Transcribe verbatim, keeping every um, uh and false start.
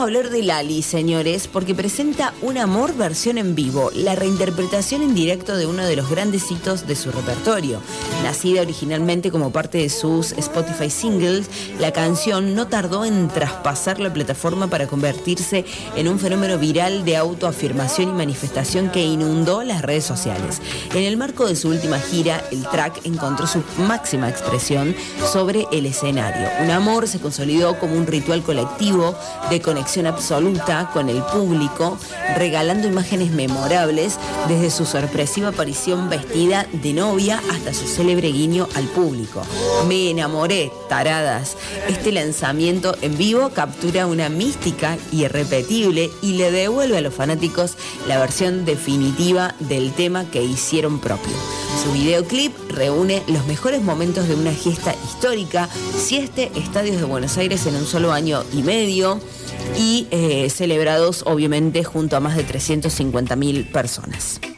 hablar de Lali, señores, porque presenta Un amor versión en vivo, la reinterpretación en directo de uno de los grandes hitos de su repertorio. Nacida originalmente como parte de sus Spotify singles, la canción no tardó en traspasar la plataforma para convertirse en un fenómeno viral de autoafirmación y manifestación que inundó las redes sociales. En el marco de su última gira, el track encontró su máxima expresión sobre el escenario. Un amor se consolidó como un ritual colectivo de conexión absoluta con el público, regalando imágenes memorables desde su sorpresiva aparición vestida de novia hasta su célebre guiño al público. Me enamoré, taradas. Este lanzamiento en vivo captura una mística irrepetible y le devuelve a los fanáticos la versión definitiva del tema que hicieron propio. Su videoclip reúne los mejores momentos de una gesta histórica, siete estadios de Buenos Aires en un solo año y medio y eh, celebrados obviamente junto a más de trescientas cincuenta mil personas.